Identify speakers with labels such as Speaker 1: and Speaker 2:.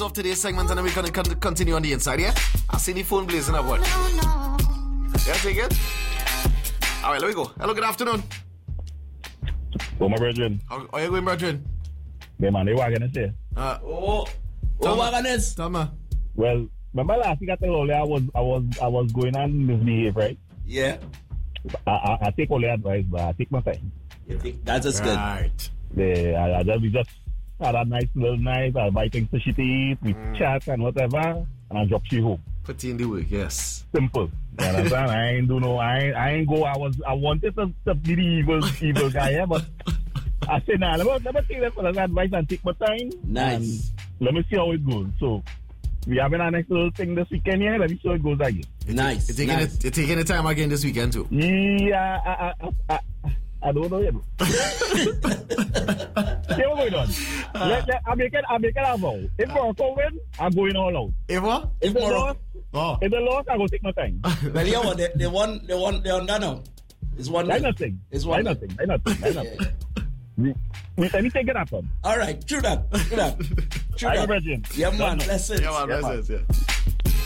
Speaker 1: Of today's segment, and then we're going to continue on the inside, yeah? I see the phone blazing up, what? Yeah, take it? All right, let me go. Hello, good afternoon.
Speaker 2: Oh, my brethren.
Speaker 1: How are you going, brethren?
Speaker 2: Yeah, man, they were going to say.
Speaker 1: Tell me.
Speaker 2: Well, remember last week I told you I was going on misbehave, right?
Speaker 3: Yeah.
Speaker 2: I take all the advice, but I take my time.
Speaker 3: You think that's just good?
Speaker 1: Right.
Speaker 2: Yeah, we just had a nice little night. I buy things to shit to eat, we chat and whatever, and I drop you home.
Speaker 1: Put in the work, yes.
Speaker 2: Simple. You understand? I ain't go. I wanted to be the evil guy, yeah, but I said, nah, let me take that for the advice and take my time.
Speaker 3: Nice.
Speaker 2: Let me see how it goes. So, we having our next little thing this weekend here. Let me see how it goes again.
Speaker 3: Nice.
Speaker 1: You're taking the time again this weekend too?
Speaker 2: Yeah, I don't know yet. See what's going on? I make it a vow. If Morocco win, I'm going all out.
Speaker 1: If what?
Speaker 3: If Morocco.
Speaker 2: If they lost, I go take my time.
Speaker 3: Well, yeah, what? They won that now. It's one.
Speaker 2: Why nothing? Why nothing? Anything can happen.
Speaker 3: All right, true that.
Speaker 2: Yeah, man,
Speaker 3: Listen.
Speaker 1: Yeah.